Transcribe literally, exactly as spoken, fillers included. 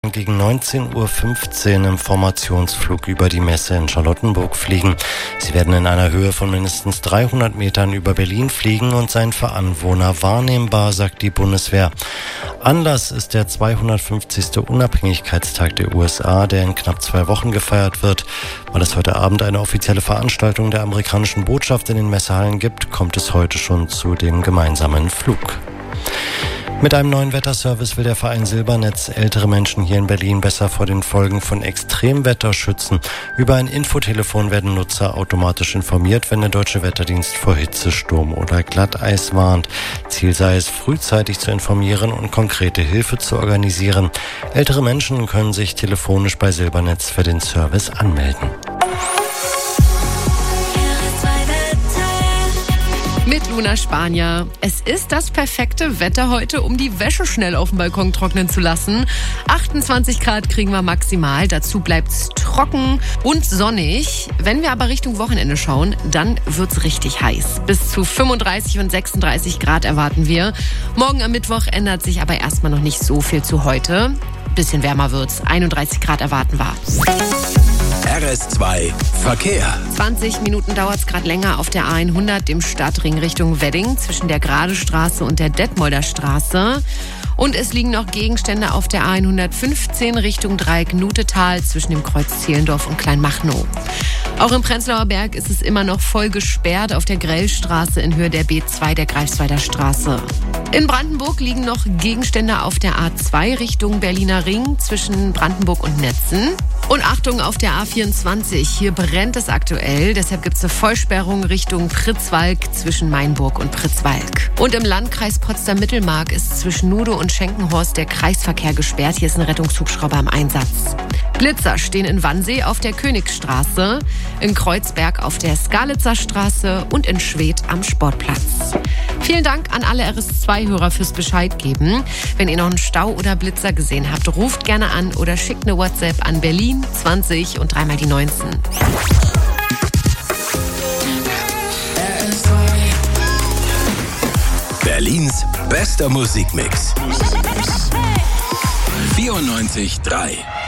Gegen neunzehn Uhr fünfzehn im Formationsflug über die Messe in Charlottenburg fliegen. Sie werden in einer Höhe von mindestens dreihundert Metern über Berlin fliegen und seien für Anwohner wahrnehmbar, sagt die Bundeswehr. Anlass ist der zweihundertfünfzigste Unabhängigkeitstag der U S A, der in knapp zwei Wochen gefeiert wird. Weil es heute Abend eine offizielle Veranstaltung der amerikanischen Botschaft in den Messehallen gibt, kommt es heute schon zu dem gemeinsamen Flug. Mit einem neuen Wetterservice will der Verein Silbernetz ältere Menschen hier in Berlin besser vor den Folgen von Extremwetter schützen. Über ein Infotelefon werden Nutzer automatisch informiert, wenn der Deutsche Wetterdienst vor Hitze, Sturm oder Glatteis warnt. Ziel sei es, frühzeitig zu informieren und konkrete Hilfe zu organisieren. Ältere Menschen können sich telefonisch bei Silbernetz für den Service anmelden. Mit Luna Spanier. Es ist das perfekte Wetter heute, um die Wäsche schnell auf dem Balkon trocknen zu lassen. achtundzwanzig Grad kriegen wir maximal. Dazu bleibt's trocken und sonnig. Wenn wir aber Richtung Wochenende schauen, dann wird's richtig heiß. Bis zu fünfunddreißig und sechsunddreißig Grad erwarten wir. Morgen am Mittwoch ändert sich aber erstmal noch nicht so viel zu heute. Bisschen wärmer wird's. einunddreißig Grad erwarten wir. R S zwei Verkehr. zwanzig Minuten dauert es gerade länger auf der A hundert im Stadtring Richtung Wedding zwischen der Gradestraße und der Detmolder Straße. Und es liegen noch Gegenstände auf der A hundertfünfzehn Richtung Dreieck-Nutetal zwischen dem Kreuz Zehlendorf und Kleinmachnow. Auch im Prenzlauer Berg ist es immer noch voll gesperrt auf der Grellstraße in Höhe der B zwei der Greifswalder Straße. In Brandenburg liegen noch Gegenstände auf der A zwei Richtung Berliner Ring zwischen Brandenburg und Netzen. Und Achtung auf der A vierundzwanzig, hier brennt es aktuell, deshalb gibt es eine Vollsperrung Richtung Pritzwalk zwischen Mainburg und Pritzwalk. Und im Landkreis Potsdam-Mittelmark ist zwischen Nude und Schenkenhorst der Kreisverkehr gesperrt, hier ist ein Rettungshubschrauber im Einsatz. Blitzer stehen in Wannsee auf der Königsstraße, in Kreuzberg auf der Skalitzer Straße und in Schwedt am Sportplatz. Vielen Dank an alle R S zwei Hörer fürs Bescheid geben. Wenn ihr noch einen Stau oder Blitzer gesehen habt, ruft gerne an oder schickt eine WhatsApp an Berlin zwanzig und dreimal die neunzehn. Berlins bester Musikmix. vierundneunzig Komma drei